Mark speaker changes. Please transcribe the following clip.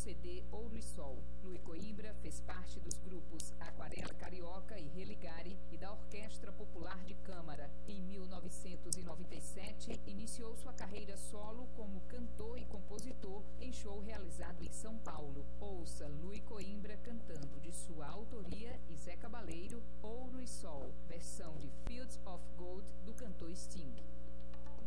Speaker 1: CD Ouro e Sol. Luí Coimbra fez parte dos grupos Aquarela Carioca e Religare e da Orquestra Popular de Câmara. Em 1997, iniciou sua carreira solo como cantor e compositor em show realizado em São Paulo. Ouça Luí Coimbra cantando de sua autoria e Zé Cabaleiro, Ouro e Sol, versão de Fields of Gold do cantor Sting.